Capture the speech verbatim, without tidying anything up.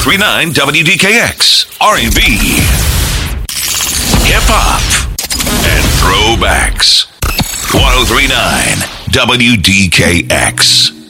three point nine W D K X, R and B, hip hop, and throwbacks. one oh three point nine W D K X.